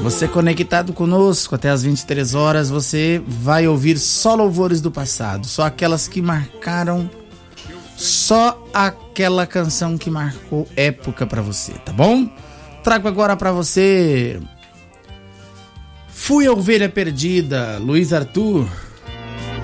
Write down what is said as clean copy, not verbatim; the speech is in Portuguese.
Você conectado conosco até as 23 horas, você vai ouvir só louvores do passado, só aquelas que marcaram, só aquela canção que marcou época pra você, tá bom? Trago agora pra você Fui a Ovelha Perdida, Luiz Arthur.